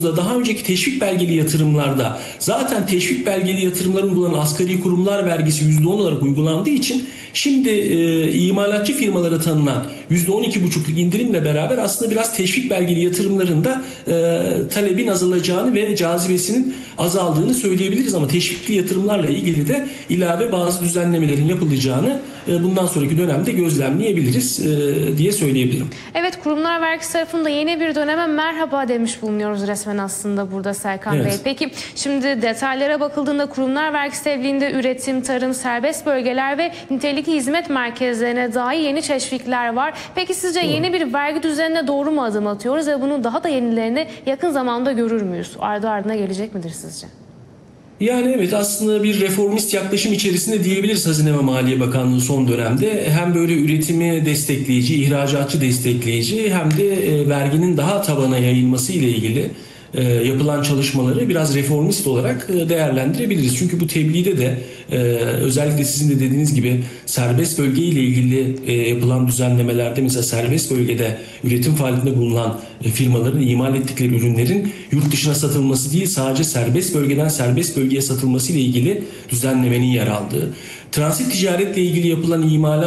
daha önceki teşvik belgeli yatırımlarda zaten teşvik belgeli yatırımlara uygulanan asgari kurumlar vergisi %10 olarak uygulandığı için şimdi imalatçı firmalara tanınan %12,5'luk indirimle beraber aslında biraz teşvik belgeli yatırımlarında talebin azalacağını ve cazibesinin azaldığını söyleyebiliriz, ama teşvikli yatırımlarla ilgili de ilave bazı düzenlemelerin yapılacağını bundan sonraki dönemde gözlemleyebiliriz diye söyleyebilirim. Evet, kurumlar vergisi tarafında yeni bir döneme merhaba demiş bulunuyoruz resmen aslında burada Serkan Bey. Peki şimdi detaylara bakıldığında kurumlar vergisi tebliğinde üretim, tarım, serbest bölgeler ve nitelikli hizmet merkezlerine dair yeni teşvikler var. Peki sizce yeni bir vergi düzenine doğru mu adım atıyoruz ve bunun daha da yenilerini yakın zamanda görür müyüz? Ardı ardına gelecek midir sizce? Yani evet, aslında bir reformist yaklaşım içerisinde diyebiliriz Hazine ve Maliye Bakanlığı son dönemde. Hem böyle üretimi destekleyici, ihracatçı destekleyici, hem de verginin daha tabana yayılması ile ilgili yapılan çalışmaları biraz reformist olarak değerlendirebiliriz. Çünkü bu tebliğde de özellikle sizin de dediğiniz gibi serbest bölge ile ilgili yapılan düzenlemelerde, mesela serbest bölgede üretim faaliyetinde bulunan firmaların imal ettikleri ürünlerin yurt dışına satılması değil, sadece serbest bölgeden serbest bölgeye satılması ile ilgili düzenlemenin yer aldığı, transit ticaretle ilgili yapılan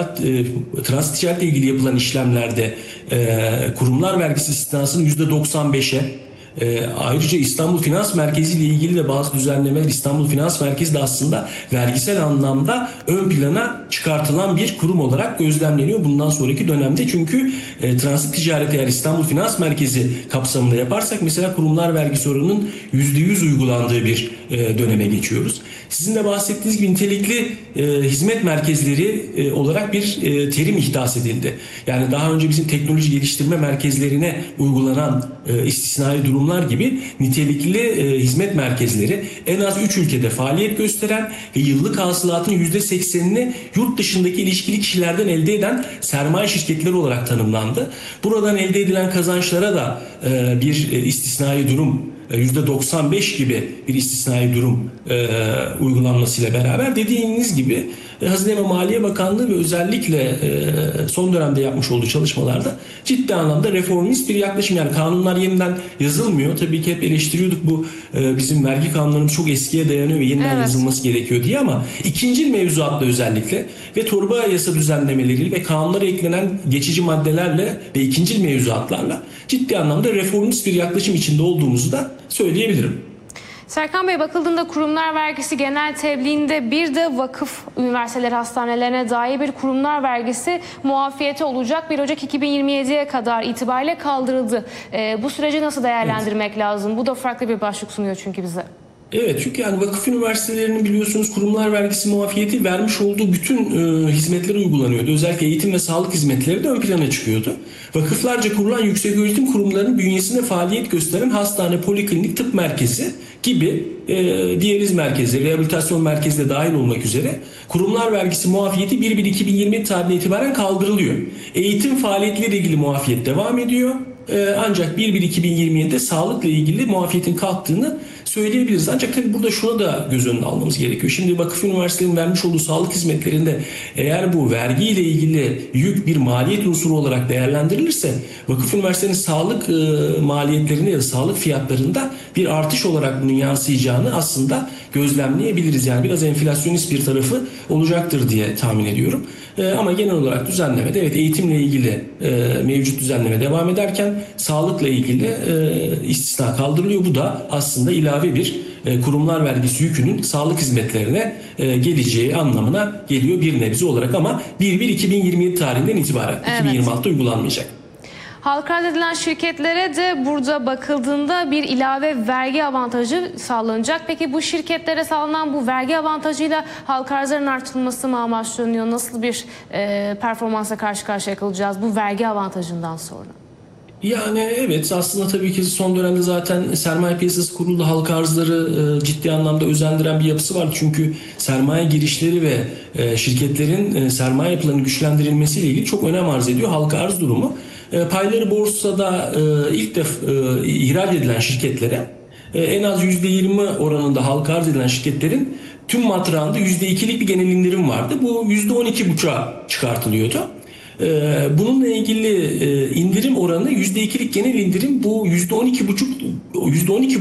transit ticaretle ilgili yapılan işlemlerde kurumlar vergisi istisnasını %95'e, ayrıca İstanbul Finans Merkezi ile ilgili de bazı düzenlemeler, İstanbul Finans Merkezi de aslında vergisel anlamda ön plana çıkartılan bir kurum olarak gözlemleniyor bundan sonraki dönemde. Çünkü transit ticaret eğer İstanbul Finans Merkezi kapsamında yaparsak mesela kurumlar vergisi oranının %100 uygulandığı bir döneme geçiyoruz. Sizin de bahsettiğiniz gibi nitelikli hizmet merkezleri olarak bir terim ihdas edildi. Yani daha önce bizim teknoloji geliştirme merkezlerine uygulanan istisnai durumlar gibi nitelikli hizmet merkezleri en az 3 ülkede faaliyet gösteren ve yıllık hasılatın %80'ini yurt dışındaki ilişkili kişilerden elde eden sermaye şirketleri olarak tanımlandı. Buradan elde edilen kazançlara da bir istisnai durum, %95 gibi bir istisnai durum uygulanmasıyla beraber dediğiniz gibi Hazine ve Maliye Bakanlığı ve özellikle son dönemde yapmış olduğu çalışmalarda ciddi anlamda reformist bir yaklaşım. Yani kanunlar yeniden yazılmıyor. Tabii ki hep eleştiriyorduk, bu bizim vergi kanunlarımız çok eskiye dayanıyor ve yeniden yazılması gerekiyor diye, ama ikinci mevzuatla özellikle ve torba yasa düzenlemeleriyle ve kanunlara eklenen geçici maddelerle ve ikinci mevzuatlarla ciddi anlamda reformist bir yaklaşım içinde olduğumuzu da söyleyebilirim. Serkan Bey, bakıldığında kurumlar vergisi genel tebliğinde bir de vakıf, üniversiteler, hastanelerine dair bir kurumlar vergisi muafiyeti olacak. 1 Ocak 2027'ye kadar itibariyle kaldırıldı. Bu süreci nasıl değerlendirmek lazım? Bu da farklı bir başlık sunuyor çünkü bize. Evet, çünkü yani vakıf üniversitelerinin biliyorsunuz kurumlar vergisi muafiyeti vermiş olduğu bütün hizmetler uygulanıyordu. Özellikle eğitim ve sağlık hizmetleri de ön plana çıkıyordu. Vakıflarca kurulan yükseköğretim kurumlarının bünyesinde faaliyet gösteren hastane, poliklinik, tıp merkezi gibi diyaliz merkezi, rehabilitasyon merkezi de dahil olmak üzere kurumlar vergisi muafiyeti 1/1/2020 tarihine itibaren kaldırılıyor. Eğitim faaliyetleriyle ilgili muafiyet devam ediyor. Ancak 1/1/2027'de sağlıkla ilgili muafiyetin kalktığını söyleyebiliriz. Ancak tabii burada şuna da göz önüne almamız gerekiyor. Şimdi vakıf üniversitelerinin vermiş olduğu sağlık hizmetlerinde eğer bu vergiyle ilgili yük bir maliyet unsuru olarak değerlendirilirse vakıf üniversitelerinin sağlık maliyetlerinde ya da sağlık fiyatlarında bir artış olarak bunun yansıyacağını aslında gözlemleyebiliriz. Yani biraz enflasyonist bir tarafı olacaktır diye tahmin ediyorum. Ama genel olarak düzenlemede evet, eğitimle ilgili mevcut düzenleme devam ederken sağlıkla ilgili istisna kaldırılıyor. Bu da aslında ilave bir kurumlar vergisi yükünün sağlık hizmetlerine geleceği anlamına geliyor bir nebze olarak, ama 1/1/2027 tarihinden itibaren 2026'da uygulanmayacak. Halka arz edilen şirketlere de burada bakıldığında bir ilave vergi avantajı sağlanacak. Peki bu şirketlere sağlanan bu vergi avantajıyla halka arzların artırılması mı amaçlanıyor? Nasıl bir performansa karşı karşıya kalacağız bu vergi avantajından sonra? Yani evet, aslında tabii ki son dönemde zaten sermaye piyasası kurulu halka arzları ciddi anlamda özendiren bir yapısı var. Çünkü sermaye girişleri ve şirketlerin sermaye yapılarının güçlendirilmesiyle ilgili çok önem arz ediyor halka arz durumu. Payları borsada ilk defa ihraç edilen şirketlere en az %20 oranında halka arz edilen şirketlerin tüm matrağında %2'lik bir genel indirim vardı. Bu %12,5'a çıkartılıyordu. Bununla ilgili indirim oranı %2'lik genel indirim, bu %12,5